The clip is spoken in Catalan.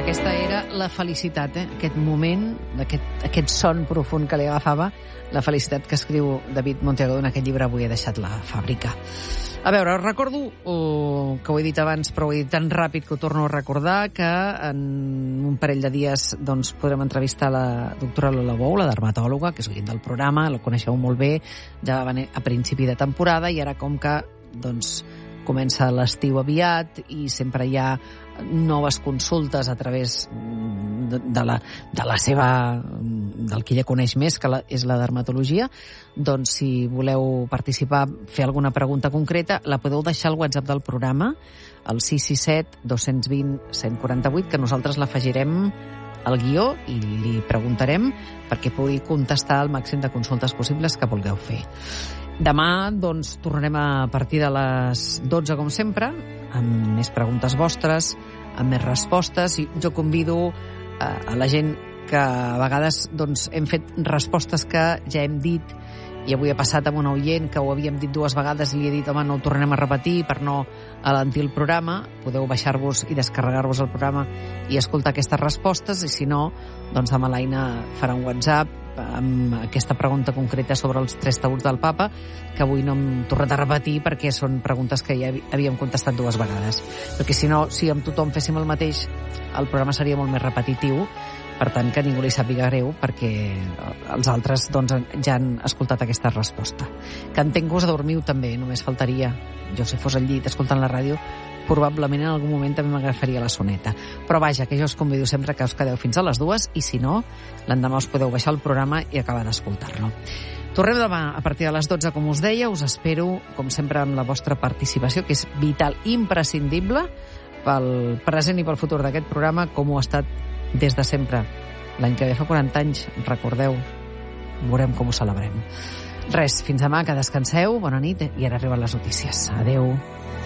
Aquesta era la felicitat, aquest moment, aquest son profund que li agafava, la felicitat que escriu David Monteagudo en aquest llibre Avui he deixat la fàbrica. A veure, recordo que ho he dit abans, però ho he dit tan ràpid que ho torno a recordar, que en un parell de dies doncs, podrem entrevistar la doctora Lola Bou, la dermatòloga, que és oient del programa, la coneixeu molt bé, ja va venir a principi de temporada, i ara com que doncs, comença l'estiu aviat i sempre hi ha noves consultes a través de la seva, del que ella coneix més, que és la dermatologia, doncs si voleu participar, fer alguna pregunta concreta, la podeu deixar al WhatsApp del programa, al 667 220 148, que nosaltres l'afegirem al guió i li preguntarem perquè pugui contestar el màxim de consultes possibles que vulgueu fer. Demà, doncs, tornarem a partir de les 12, com sempre, amb més preguntes vostres, amb més respostes, i jo convido a la gent que a vegades doncs, hem fet respostes que ja hem dit, i avui ha passat amb un oient que ho havíem dit 2 vegades i li he dit, home, no ho tornem a repetir per no alentir el programa. Podeu baixar-vos i descarregar-vos el programa i escoltar aquestes respostes, i si no, doncs demà l'Aina farà un WhatsApp amb aquesta pregunta concreta sobre els 3 taüts del papa, que avui no hem tornat a repetir perquè són preguntes que ja havíem contestat 2 vegades. Perquè si no, si amb tothom féssim el mateix, el programa seria molt més repetitiu. Per tant, que ningú li sàpiga greu, perquè els altres doncs, ja han escoltat aquesta resposta. Que entenc que us adormiu també, només faltaria. Jo, si fos al llit escoltant la ràdio, probablement en algun moment també m'agafaria la soneta. Però vaja, que jo us convido sempre que us quedeu fins a les 2, i si no, l'endemà us podeu baixar el programa i acabar d'escoltar-lo. Tornem demà a partir de les 12, com us deia. Us espero, com sempre, amb la vostra participació, que és vital, imprescindible pel present i pel futur d'aquest programa, com ho ha estat des de sempre. L'any que ve fa 40 anys, recordeu, veurem com ho celebrem. Res, fins demà, que descanseu, bona nit, i ara arriben les notícies. Adeu.